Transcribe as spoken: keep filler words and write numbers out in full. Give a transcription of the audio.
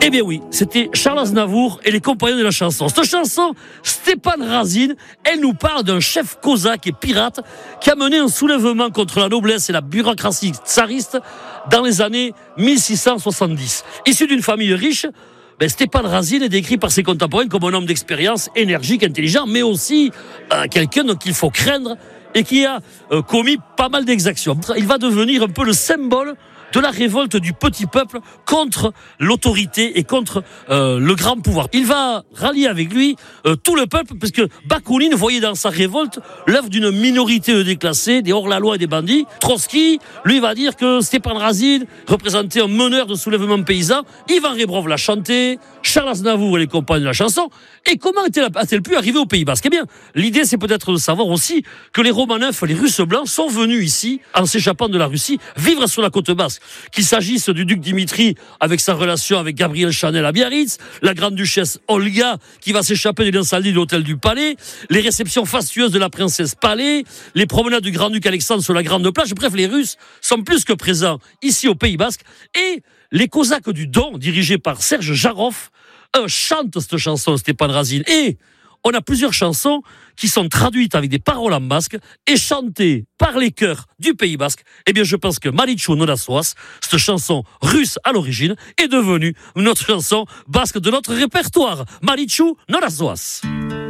Eh bien oui, c'était Charles Aznavour et les compagnons de la chanson. Cette chanson, Stéphane Razine, elle nous parle d'un chef cosaque et pirate qui a mené un soulèvement contre la noblesse et la bureaucratie tsariste dans les années mille six cent soixante-dix. Issu d'une famille riche, ben Stéphane Razine est décrit par ses contemporains comme un homme d'expérience, énergique, intelligent, mais aussi euh, quelqu'un qu'il faut craindre et qui a euh, commis pas mal d'exactions. Il va devenir un peu le symbole de la révolte du petit peuple contre l'autorité et contre euh, le grand pouvoir. Il va rallier avec lui euh, tout le peuple, parce que Bakounine voyait dans sa révolte l'œuvre d'une minorité de déclassés, des hors-la-loi et des bandits. Trotsky, lui, va dire que Stéphane Razine représentait un meneur de soulèvement paysan. Ivan Rebrov l'a chanté, Charles Aznavour et les compagnes de la chanson. Et comment a-t-elle pu arriver au Pays Basque ? Eh bien, l'idée, c'est peut-être de savoir aussi que les Romanov, les Russes blancs, sont venus ici, en s'échappant de la Russie, vivre sur la côte basque. Qu'il s'agisse du duc Dimitri avec sa relation avec Gabriel Chanel à Biarritz, la grande-duchesse Olga qui va s'échapper de l'incendie de l'hôtel du Palais, les réceptions fastueuses de la princesse Palais, les promenades du grand-duc Alexandre sur la grande plage. Bref, les Russes sont plus que présents ici au Pays Basque. Et les Cosaques du Don, dirigés par Serge Jarov, eux, chantent cette chanson, Stéphane Razine. Et on a plusieurs chansons qui sont traduites avec des paroles en basque et chantées par les chœurs du Pays Basque. Eh bien, je pense que Maritxu Norazoaz, cette chanson russe à l'origine, est devenue notre chanson basque de notre répertoire. Maritxu Norazoaz.